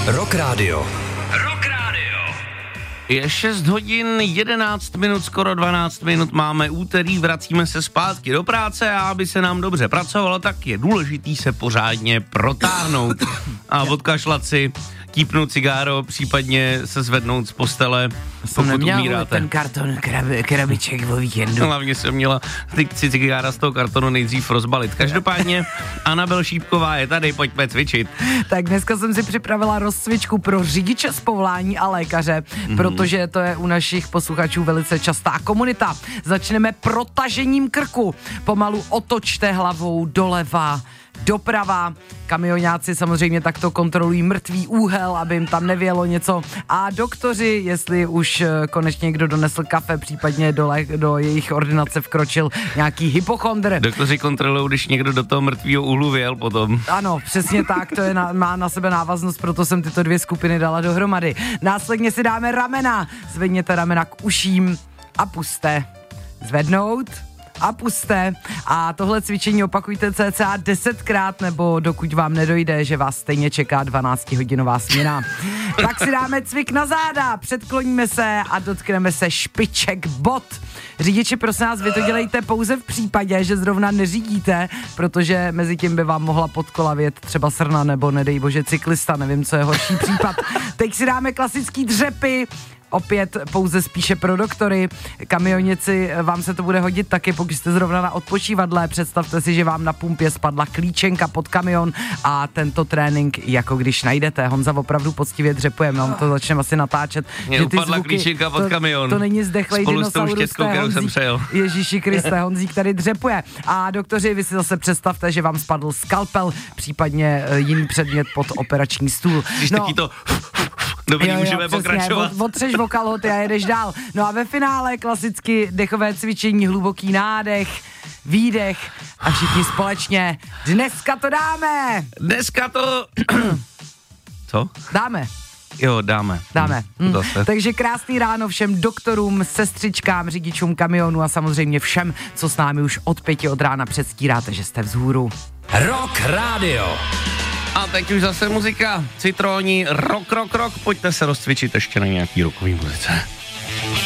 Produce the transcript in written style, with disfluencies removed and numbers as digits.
Rock Radio. Rock Radio. Je 6 hodin, 11 minut, skoro 12 minut, máme úterý, vracíme se zpátky do práce a aby se nám dobře pracovalo, tak je důležitý se pořádně protáhnout a odkašlat si, típnout cigáro, případně se zvednout z postele, pokud umíráte. Ten karton krabiček o víkendu. Hlavně jsem měla ty cigára z toho kartonu nejdřív rozbalit. Každopádně Anabel Šípková je tady, pojďme cvičit. Tak dneska jsem si připravila rozcvičku pro řidiče z povolání a lékaře, protože to je u našich posluchačů velice častá komunita. Začneme protažením krku. Pomalu otočte hlavou doleva, doprava. Kamionáci samozřejmě takto kontrolují mrtvý úhel, aby jim tam nevělo něco. A doktoři, jestli už konečně někdo donesl kafe, případně do jejich ordinace vkročil nějaký hypochondr. Doktoři kontrolují, když někdo do toho mrtvýho úhlu věl potom. Ano, přesně tak, to je má na sebe návaznost, proto jsem tyto dvě skupiny dala dohromady. Následně si dáme ramena. Zvedněte ramena k uším a puste. Zvednout a puste. A tohle cvičení opakujte cca 10krát, nebo dokud vám nedojde, že vás stejně čeká 12hodinová směna. Pak si dáme cvik na záda, předkloníme se a dotkneme se špiček bot. Řidiči, prosím vás, vy to dělejte pouze v případě, že zrovna neřídíte, protože mezi tím by vám mohla pod kola vjet třeba srna nebo nedej bože cyklista, nevím, co je horší případ. Teď si dáme klasický dřepy, opět pouze spíše pro doktory. Kamionici, vám se to bude hodit taky, pokud jste zrovna na odpočívadle. Představte si, že vám na pumpě spadla klíčenka pod kamion a tento trénink, jako když najdete. Honza opravdu poctivě dřepuje, mám to začneme asi natáčet. Mě že ty upadla zvuky, klíčenka pod kamion. To není zdechlej dinosaurus, to je Honzík. Ježíši Kriste, Honzík tady dřepuje. A doktoři, vy si zase představte, že vám spadl skalpel, případně jiný předmět pod operační stůl. Taky to... Dobrý, můžeme pokračovat. Otřeš vokalhoty a jedeš dál. No a ve finále klasicky dechové cvičení, hluboký nádech, výdech a všichni společně. Dneska to dáme! Dneska to... Co? Dáme. Jo, dáme. Takže krásný ráno všem doktorům, sestřičkám, řidičům kamionů a samozřejmě všem, co s námi už od 5 od rána předstíráte, že jste vzhůru. Rock Radio. A teď už zase muzika, citróni, rock, pojďte se rozcvičit ještě na nějaký rockový muzice.